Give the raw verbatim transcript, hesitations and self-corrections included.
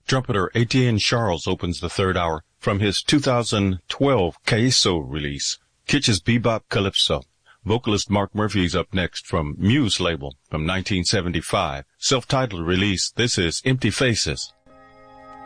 Trumpeter Etienne Charles opens the third hour from his two thousand twelve Queso release, Kitsch's Bebop Calypso. Vocalist Mark Murphy is up next from Muse label from nineteen seventy-five. Self-titled release, this is Empty Faces.